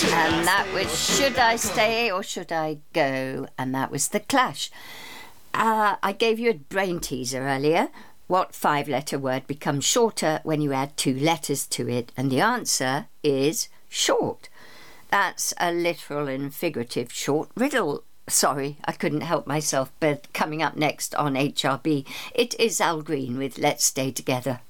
And that was Should I Stay or Should I Go? And that was The Clash. I gave you a brain teaser earlier. What 5-letter word becomes shorter when you add 2 letters to it? And the answer is short. That's a literal and figurative short riddle. Sorry, I couldn't help myself, but coming up next on HRB, it is Al Green with Let's Stay Together.